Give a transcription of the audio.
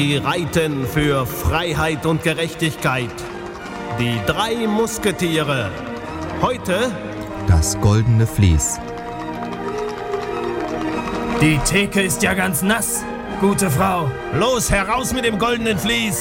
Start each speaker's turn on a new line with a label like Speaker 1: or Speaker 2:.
Speaker 1: die reiten für Freiheit und Gerechtigkeit. Die 3 Musketiere. Heute
Speaker 2: das goldene Vlies.
Speaker 3: Die Theke ist ja ganz nass, gute Frau.
Speaker 1: los, heraus mit dem goldenen Vlies!